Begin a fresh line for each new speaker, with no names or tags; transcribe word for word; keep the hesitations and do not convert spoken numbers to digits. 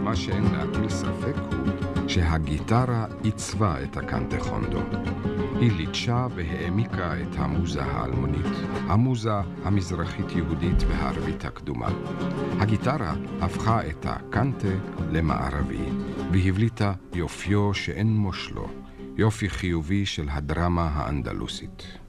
מה שאין להטיל ספק הוא שהגיטרה עיצבה את הקנטה חונדו. היא ליטשה והעמיקה את המוזה האלמונית, המוזה המזרחית-יהודית והערבית הקדומה. הגיטרה הפכה את הקנטה למערבי, והבליטה יופיו שאין מושלו, יופי חיובי של הדרמה האנדלוסית.